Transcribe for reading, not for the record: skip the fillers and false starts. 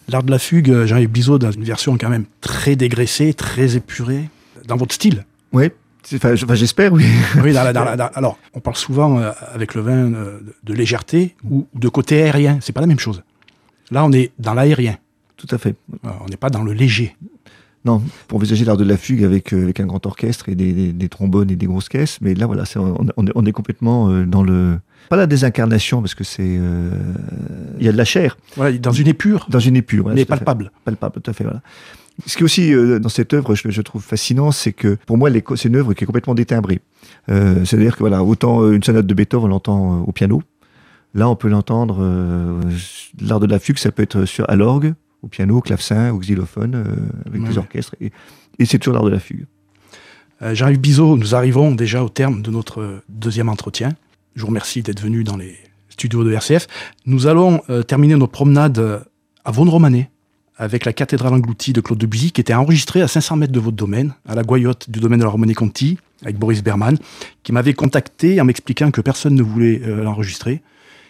L'art de la fugue, Jean-Yves Bizot, dans une version quand même très dégraissée, très épurée, dans votre style. Oui, j'espère, oui. Oui, alors, on parle souvent avec le vin de légèreté ou de côté aérien. C'est pas la même chose. Là, on est dans l'aérien. Tout à fait. On n'est pas dans le léger. Non, pour envisager l'art de la fugue avec un grand orchestre et des trombones et des grosses caisses, mais là, voilà, on est complètement dans le... Pas la désincarnation, parce que c'est... Il y a de la chair. Voilà, dans une épure. Dans une épure, voilà, mais palpable. Palpable, tout à fait, voilà. Ce qui est aussi, dans cette œuvre, je trouve fascinant, c'est que, pour moi, c'est une œuvre qui est complètement détimbrée. C'est-à-dire que, voilà, autant une sonate de Beethoven, on l'entend au piano. Là, on peut l'entendre, l'art de la fugue, ça peut être à l'orgue, au piano, au clavecin, au xylophone, avec des orchestres. Et c'est toujours l'art de la fugue. Jean-Yves Bizot, nous arrivons déjà au terme de notre deuxième entretien. Je vous remercie d'être venu dans les studios de RCF. Nous allons terminer notre promenade à Vaune-Romanée avec la cathédrale engloutie de Claude Debussy, qui était enregistrée à 500 mètres de votre domaine, à la Goyotte du domaine de la Romanée-Conti, avec Boris Berman, qui m'avait contacté en m'expliquant que personne ne voulait l'enregistrer.